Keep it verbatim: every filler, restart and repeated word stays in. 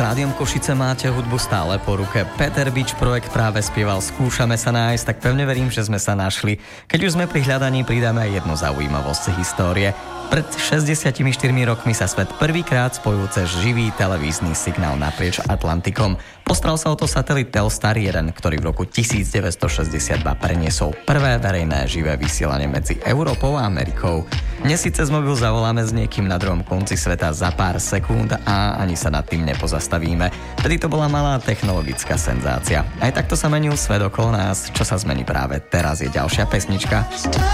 Rádiom Košice máte hudbu stále po ruke. Peter Bič projekt práve spieval Skúšame sa nájsť, tak pevne verím, že sme sa našli. Keď už sme pri hľadaní, pridáme aj jednu zaujímavosť histórie. Pred šesťdesiatimi štyrmi rokmi sa svet prvýkrát spojil cez živý televízny signál naprieč Atlantikom. Postaral sa o to satelit Telstar jeden, ktorý v roku devätnásťstošesťdesiatdva preniesol prvé verejné živé vysielanie medzi Európou a Amerikou. Dnes si cez mobil zavoláme s niekým na druhom konci sveta za pár sekúnd a ani sa nad tým nepozastavíme. Vtedy to bola malá technologická senzácia. Aj takto sa menil svet okolo nás. Čo sa zmení práve teraz je ďalšia pesnička.